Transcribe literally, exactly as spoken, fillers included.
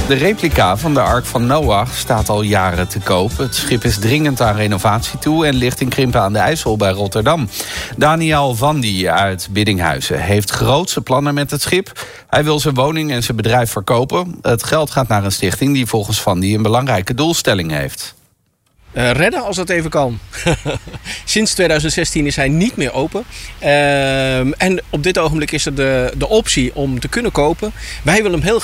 De replica van de Ark van Noach staat al jaren te koop. Het schip is dringend aan renovatie toe en ligt in Krimpen aan de IJssel bij Rotterdam. Daniel Vandy uit Biddinghuizen heeft grootse plannen met het schip. Hij wil zijn woning en zijn bedrijf verkopen. Het geld gaat naar een stichting die volgens Vandy een belangrijke doelstelling heeft. Uh, redden als dat even kan. Sinds tweeduizend zestien is hij niet meer open. Uh, en op dit ogenblik is er de, de optie om te kunnen kopen. Wij willen hem heel graag